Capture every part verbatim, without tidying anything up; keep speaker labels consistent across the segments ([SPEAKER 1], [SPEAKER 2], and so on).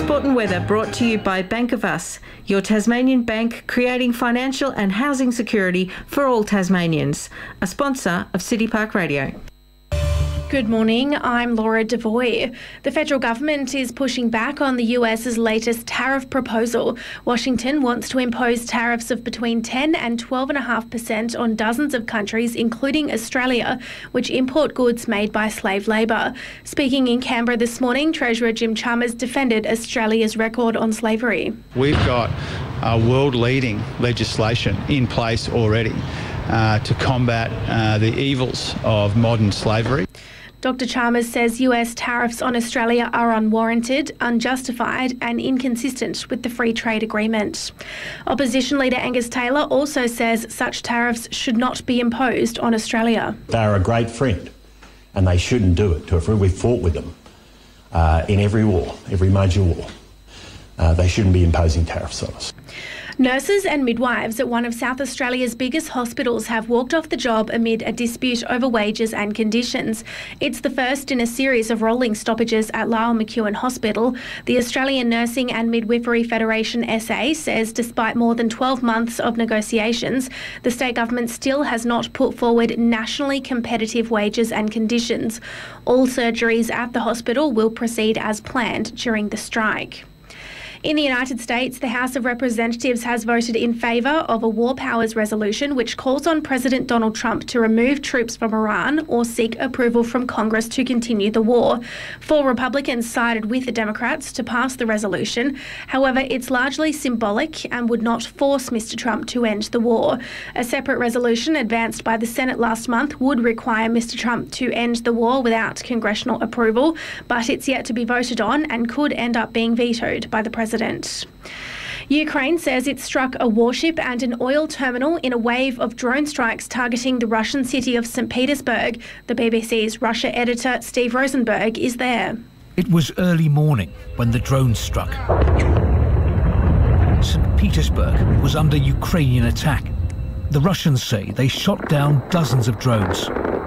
[SPEAKER 1] Sport and weather brought to you by Bank of Us, your Tasmanian bank creating financial and housing security for all Tasmanians. A sponsor of City Park Radio.
[SPEAKER 2] Good morning, I'm Laura Devoy. The federal government is pushing back on the U S's latest tariff proposal. Washington wants to impose tariffs of between ten and twelve point five percent on dozens of countries, including Australia, which import goods made by slave labour. Speaking in Canberra this morning, Treasurer Jim Chalmers defended Australia's record on slavery.
[SPEAKER 3] We've got uh, world-leading legislation in place already uh, to combat uh, the evils of modern slavery.
[SPEAKER 2] Doctor Chalmers says U S tariffs on Australia are unwarranted, unjustified and inconsistent with the free trade agreement. Opposition leader Angus Taylor also says such tariffs should not be imposed on Australia.
[SPEAKER 4] They are a great friend and they shouldn't do it to a friend. We've fought with them uh, in every war, every major war. Uh, they shouldn't be imposing tariffs on us.
[SPEAKER 2] Nurses and midwives at one of South Australia's biggest hospitals have walked off the job amid a dispute over wages and conditions. It's the first in a series of rolling stoppages at Lyell McEwin Hospital. The Australian Nursing and Midwifery Federation S A says despite more than twelve months of negotiations, the state government still has not put forward nationally competitive wages and conditions. All surgeries at the hospital will proceed as planned during the strike. In the United States, the House of Representatives has voted in favour of a War Powers resolution which calls on President Donald Trump to remove troops from Iran or seek approval from Congress to continue the war. Four Republicans sided with the Democrats to pass the resolution. However, it's largely symbolic and would not force Mister Trump to end the war. A separate resolution advanced by the Senate last month would require Mister Trump to end the war without congressional approval, but it's yet to be voted on and could end up being vetoed by the President. Ukraine says it struck a warship and an oil terminal in a wave of drone strikes targeting the Russian city of Saint Petersburg. The B B C's Russia editor Steve Rosenberg is there.
[SPEAKER 5] It was early morning when the drone struck. Saint Petersburg was under Ukrainian attack. The Russians say they shot down dozens of drones.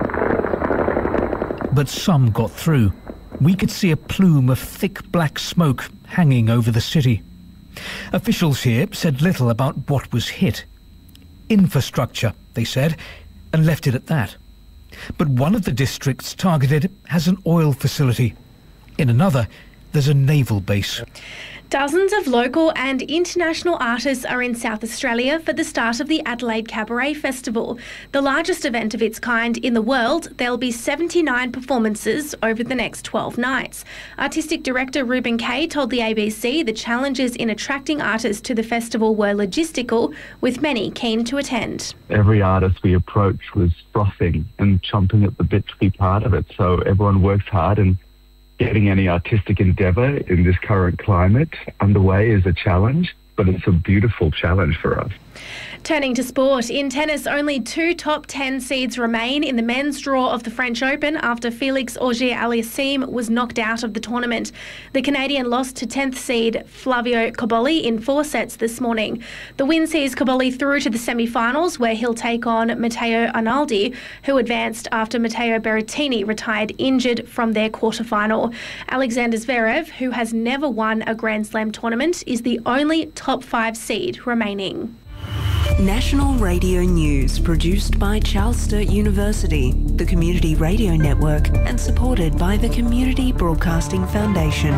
[SPEAKER 5] But some got through. We could see a plume of thick black smoke hanging over the city. Officials here said little about what was hit. Infrastructure, they said, and left it at that. But one of the districts targeted has an oil facility. In another, there's a naval base.
[SPEAKER 2] Dozens of local and international artists are in South Australia for the start of the Adelaide Cabaret Festival. The largest event of its kind in the world, there'll be seventy-nine performances over the next twelve nights. Artistic director Ruben Kay told the A B C the challenges in attracting artists to the festival were logistical, with many keen to attend.
[SPEAKER 6] Every artist we approached was frothing and chomping at the bit to be part of it, so everyone works hard, and getting any artistic endeavour in this current climate underway is a challenge, but it's a beautiful challenge for us.
[SPEAKER 2] Turning to sport, in tennis, only two top ten seeds remain in the men's draw of the French Open after Felix Auger-Aliassime was knocked out of the tournament. The Canadian lost to tenth seed Flavio Cobolli in four sets this morning. The win sees Cobolli through to the semi-finals, where he'll take on Matteo Arnaldi, who advanced after Matteo Berrettini retired injured from their quarter-final. Alexander Zverev, who has never won a Grand Slam tournament, is the only top five seed remaining.
[SPEAKER 7] National Radio News, produced by Charles Sturt University, the Community Radio Network, and supported by the Community Broadcasting Foundation.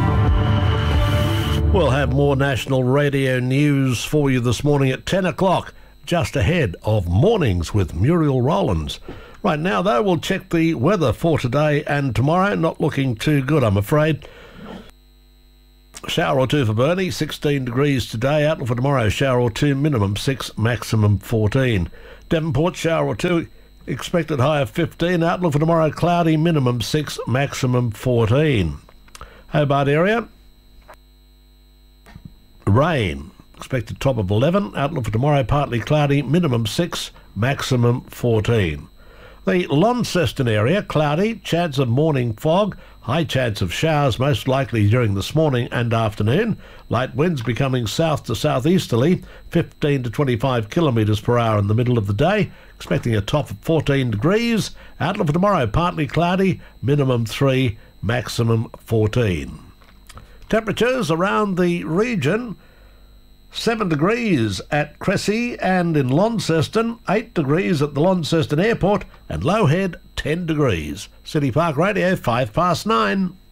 [SPEAKER 8] We'll have more National Radio News for you this morning at ten o'clock, just ahead of Mornings with Muriel Rowlands. Right now, though, we'll check the weather for today and tomorrow. Not looking too good, I'm afraid. Shower or two for Burnie, sixteen degrees today. Outlook for tomorrow, shower or two, minimum six, maximum fourteen. Devonport, shower or two, expected high of fifteen. Outlook for tomorrow, cloudy, minimum six, maximum fourteen. Hobart area, rain, expected top of eleven. Outlook for tomorrow, partly cloudy, minimum six, maximum fourteen. The Launceston area, cloudy, chance of morning fog, high chance of showers most likely during this morning and afternoon. Light winds becoming south to southeasterly, fifteen to twenty-five kilometres per hour in the middle of the day. Expecting a top of fourteen degrees. Outlook for tomorrow, partly cloudy, minimum three, maximum fourteen. Temperatures around the region: seven degrees at Cressy and in Launceston, eight degrees at the Launceston Airport, and Low Head ten degrees. City Park Radio, five past nine.